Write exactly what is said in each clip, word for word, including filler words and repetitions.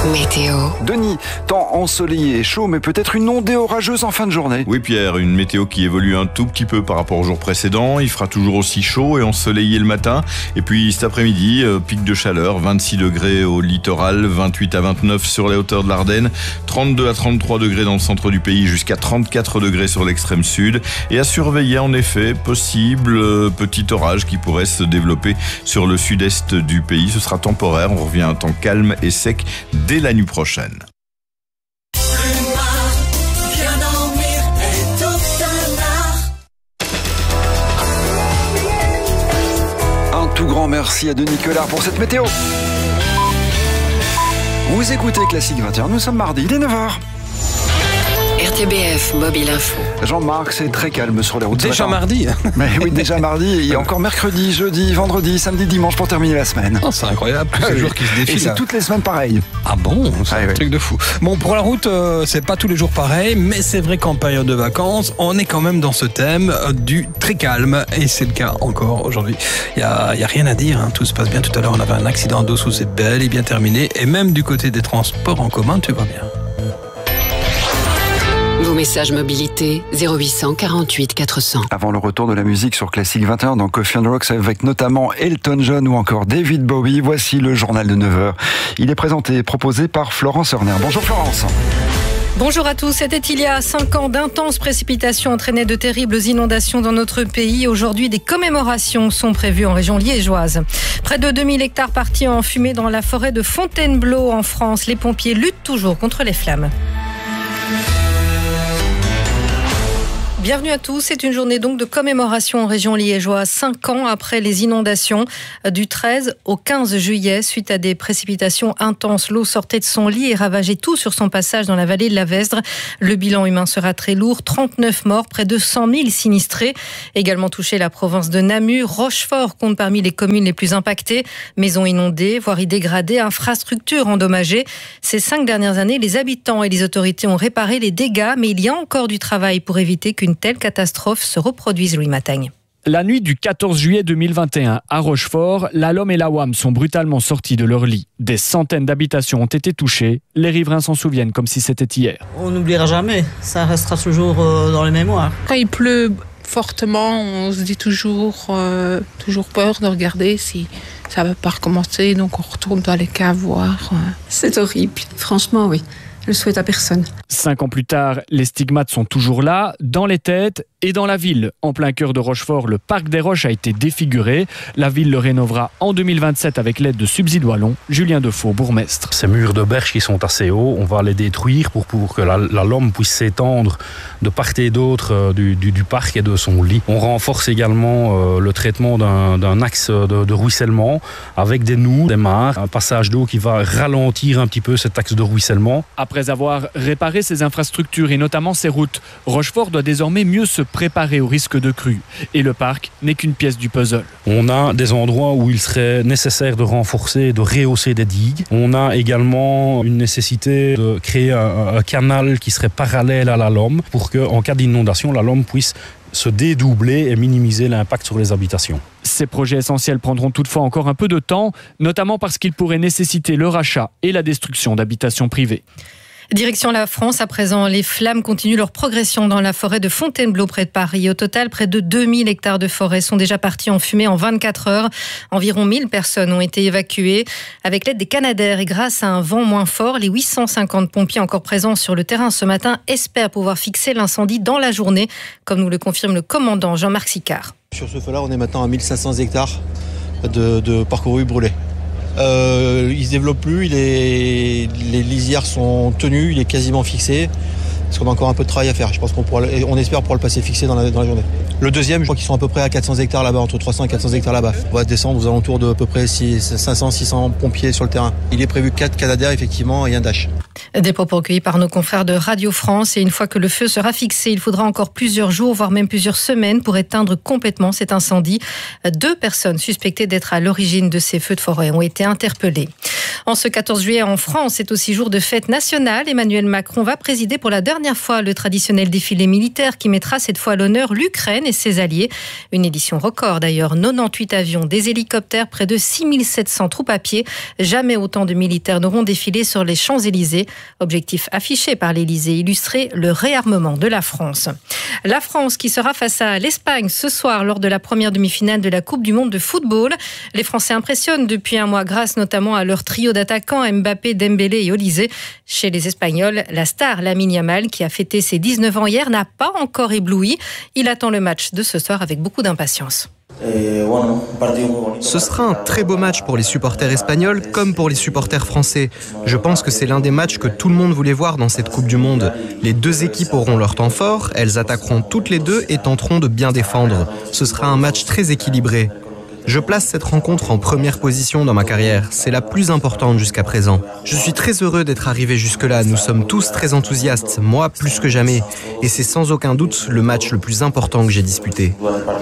Météo. Denis, temps ensoleillé et chaud, mais peut-être une ondée orageuse en fin de journée. Oui Pierre, une météo qui évolue un tout petit peu par rapport au jour précédent. Il fera toujours aussi chaud et ensoleillé le matin. Et puis cet après-midi, euh, pic de chaleur, vingt-six degrés au littoral, vingt-huit à vingt-neuf sur les hauteurs de l'Ardenne, trente-deux à trente-trois degrés dans le centre du pays, jusqu'à trente-quatre degrés sur l'extrême sud. Et à surveiller en effet, possible euh, petit orage qui pourrait se développer sur le sud-est du pays. Ce sera temporaire, on revient à un temps calme et sec dès la nuit prochaine. Un tout grand merci à Denis Collard pour cette météo. Vous écoutez Classique vingt et un, nous sommes mardi, il est neuf heures. R T B F Mobile Info. Jean-Marc, c'est très calme sur les routes. Déjà mardi. Mais oui, déjà mardi. Il y a encore mercredi, jeudi, vendredi, samedi, dimanche pour terminer la semaine. Oh, c'est incroyable, tous ces jours qui se défilent. Et c'est toutes les semaines pareil. Ah bon, c'est ah, un oui. truc de fou. Bon, pour la route, euh, c'est pas tous les jours pareil, mais c'est vrai qu'en période de vacances, on est quand même dans ce thème euh, du très calme, et c'est le cas encore aujourd'hui. Il y a, y a rien à dire, hein. Tout se passe bien. Tout à l'heure, on avait un accident d'os où c'est bel et bien terminé, et même du côté des transports en commun, tu vas bien. Vos messages mobilité zéro huit cent quarante-huit quatre cents. Avant le retour de la musique sur Classique vingt et un dans Coffee and Rocks avec notamment Elton John ou encore David Bowie, voici le journal de neuf heures. Il est présenté et proposé par Florence Horner. Bonjour Florence. Bonjour à tous. C'était il y a cinq ans, d'intenses précipitations entraînaient de terribles inondations dans notre pays. Aujourd'hui, des commémorations sont prévues en région liégeoise. Près de deux mille hectares partis en fumée dans la forêt de Fontainebleau en France. Les pompiers luttent toujours contre les flammes. Bienvenue à tous, c'est une journée donc de commémoration en région liégeoise, cinq ans après les inondations du treize au quinze juillet. Suite à des précipitations intenses, l'eau sortait de son lit et ravageait tout sur son passage dans la vallée de la Vesdre. Le bilan humain sera très lourd, trente-neuf morts, près de cent mille sinistrés. Également touché la province de Namur, Rochefort compte parmi les communes les plus impactées. Maisons inondées, voiries dégradées, infrastructures endommagées. Ces cinq dernières années, les habitants et les autorités ont réparé les dégâts, mais il y a encore du travail pour éviter qu'une Une telle catastrophe se reproduise, Louis Matagne. La nuit du quatorze juillet deux mille vingt et un, à Rochefort, la Lomme et la Wam sont brutalement sortis de leur lit. Des centaines d'habitations ont été touchées. Les riverains s'en souviennent comme si c'était hier. On n'oubliera jamais, ça restera toujours dans les mémoires. Quand il pleut fortement, on se dit toujours, euh, toujours peur de regarder si ça ne va pas recommencer. Donc on retourne dans les caves voir. Euh. C'est horrible, franchement oui. Je le souhaite à personne. Cinq ans plus tard, les stigmates sont toujours là, dans les têtes et dans la ville. En plein cœur de Rochefort, le parc des Roches a été défiguré. La ville le rénovera en deux mille vingt-sept avec l'aide de Subside Wallon. Julien Defoe, bourgmestre. Ces murs de berge qui sont assez hauts, on va les détruire pour, pour que la, la Lomme puisse s'étendre de part et d'autre du, du, du parc et de son lit. On renforce également euh, le traitement d'un, d'un axe de, de ruissellement avec des noues, des mares, un passage d'eau qui va ralentir un petit peu cet axe de ruissellement. Après avoir réparé ses infrastructures et notamment ses routes, Rochefort doit désormais mieux se préparer au risque de crue. Et le parc n'est qu'une pièce du puzzle. On a des endroits où il serait nécessaire de renforcer, de rehausser des digues. On a également une nécessité de créer un, un canal qui serait parallèle à la Lomme pour qu'en cas d'inondation, la Lomme puisse se dédoubler et minimiser l'impact sur les habitations. Ces projets essentiels prendront toutefois encore un peu de temps, notamment parce qu'ils pourraient nécessiter le rachat et la destruction d'habitations privées. Direction la France, à présent, les flammes continuent leur progression dans la forêt de Fontainebleau près de Paris. Au total, près de deux mille hectares de forêt sont déjà partis en fumée en vingt-quatre heures. Environ mille personnes ont été évacuées. Avec l'aide des Canadair et grâce à un vent moins fort, les huit cent cinquante pompiers encore présents sur le terrain ce matin espèrent pouvoir fixer l'incendie dans la journée, comme nous le confirme le commandant Jean-Marc Sicard. Sur ce feu-là, on est maintenant à mille cinq cents hectares de, de parcourus brûlés. Euh, il ne se développe plus, il est, les lisières sont tenues, il est quasiment fixé. Parce qu'on a encore un peu de travail à faire. Je pense qu'on pourra, on espère pouvoir le passer fixé dans la, dans la journée. Le deuxième, je crois qu'ils sont à peu près à quatre cents hectares là-bas, entre trois cents et quatre cents hectares là-bas. On va descendre aux alentours de à peu près cinq cents à six cents pompiers sur le terrain. Il est prévu quatre Canadair effectivement et un Dash. Des propos recueillis par nos confrères de Radio France. Et une fois que le feu sera fixé, il faudra encore plusieurs jours, voire même plusieurs semaines pour éteindre complètement cet incendie. Deux personnes suspectées d'être à l'origine de ces feux de forêt ont été interpellées. En ce quatorze juillet en France, c'est aussi jour de fête nationale. Emmanuel Macron va présider pour la dernière fois le traditionnel défilé militaire qui mettra cette fois à l'honneur l'Ukraine et ses alliés. Une édition record d'ailleurs, quatre-vingt-dix-huit avions, des hélicoptères, près de six mille sept cents troupes à pied. Jamais autant de militaires n'auront défilé sur les Champs-Élysées. Objectif affiché par l'Élysée, illustrer le réarmement de la France. La France qui sera face à l'Espagne ce soir lors de la première demi-finale de la Coupe du Monde de football. Les Français impressionnent depuis un mois grâce notamment à leur trio d'attaquants Mbappé, Dembélé et Olysée. Chez les Espagnols, la star Lamine Yamal, qui a fêté ses dix-neuf ans hier, n'a pas encore ébloui. Il attend le match de ce soir avec beaucoup d'impatience. Ce sera un très beau match pour les supporters espagnols comme pour les supporters français. Je pense que c'est l'un des matchs que tout le monde voulait voir dans cette Coupe du Monde. Les deux équipes auront leur temps fort, elles attaqueront toutes les deux et tenteront de bien défendre. Ce sera un match très équilibré. Je place cette rencontre en première position dans ma carrière. C'est la plus importante jusqu'à présent. Je suis très heureux d'être arrivé jusque-là. Nous sommes tous très enthousiastes, moi plus que jamais. Et c'est sans aucun doute le match le plus important que j'ai disputé.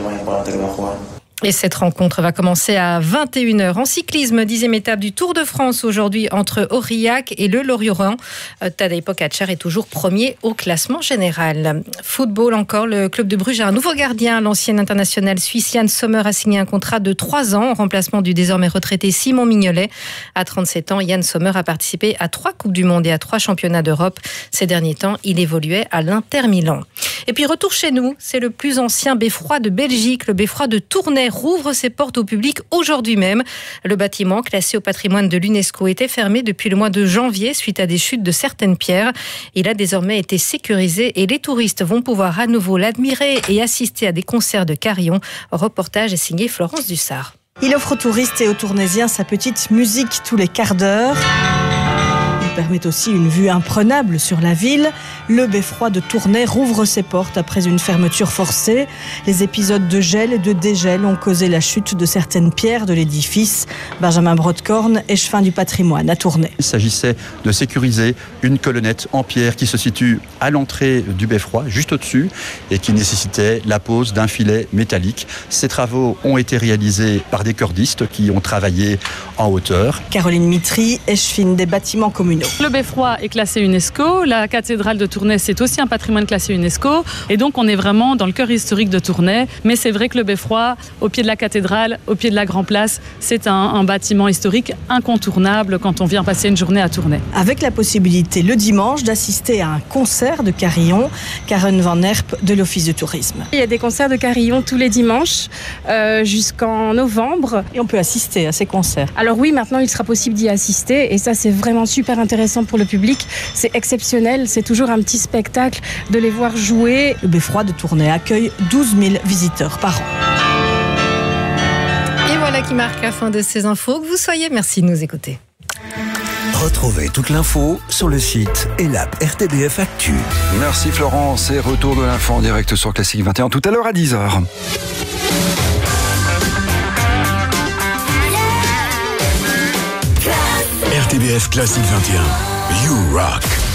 Et cette rencontre va commencer à vingt et une heures. En cyclisme, dixième étape du Tour de France aujourd'hui entre Aurillac et le Lorient. Tadej Pogačar est toujours premier au classement général. Football encore, le club de Bruges a un nouveau gardien. L'ancien international suisse Yann Sommer a signé un contrat de trois ans en remplacement du désormais retraité Simon Mignolet. À trente-sept ans, Yann Sommer a participé à trois Coupes du Monde et à trois Championnats d'Europe. Ces derniers temps, il évoluait à l'Inter Milan. Et puis retour chez nous, c'est le plus ancien beffroi de Belgique, le beffroi de Tournai rouvre ses portes au public aujourd'hui même. Le bâtiment, classé au patrimoine de l'UNESCO, était fermé depuis le mois de janvier suite à des chutes de certaines pierres. Il a désormais été sécurisé et les touristes vont pouvoir à nouveau l'admirer et assister à des concerts de carillon. Reportage est signé Florence Dussard. Il offre aux touristes et aux Tournaisiens sa petite musique tous les quarts d'heure. Il permet aussi une vue imprenable sur la ville. Le beffroi de Tournai rouvre ses portes après une fermeture forcée. Les épisodes de gel et de dégel ont causé la chute de certaines pierres de l'édifice. Benjamin Brodkorn, échevin du patrimoine à Tournai. Il s'agissait de sécuriser une colonnette en pierre qui se situe à l'entrée du beffroi, juste au-dessus, et qui nécessitait la pose d'un filet métallique. Ces travaux ont été réalisés par des cordistes qui ont travaillé en hauteur. Caroline Mitry, échevine des bâtiments communaux. Le beffroi est classé UNESCO, la cathédrale de Tournai c'est aussi un patrimoine classé UNESCO et donc on est vraiment dans le cœur historique de Tournai, mais c'est vrai que le beffroi au pied de la cathédrale, au pied de la Grand Place, c'est un, un bâtiment historique incontournable quand on vient passer une journée à Tournai. Avec la possibilité le dimanche d'assister à un concert de carillon, Karen Van Herp de l'Office de tourisme. Il y a des concerts de carillon tous les dimanches euh, jusqu'en novembre. Et on peut assister à ces concerts. Alors oui, maintenant il sera possible d'y assister et ça c'est vraiment super intéressant pour le public. C'est exceptionnel, c'est toujours un petit spectacle de les voir jouer. Le beffroi de Tournai accueille douze mille visiteurs par an. Et voilà qui marque la fin de ces infos. Que vous soyez, merci de nous écouter. Retrouvez toute l'info sur le site et l'app R T B F Actu. Merci Florence et retour de l'info en direct sur Classique vingt et un tout à l'heure à dix heures. R T B F Classique vingt et un. You Rock.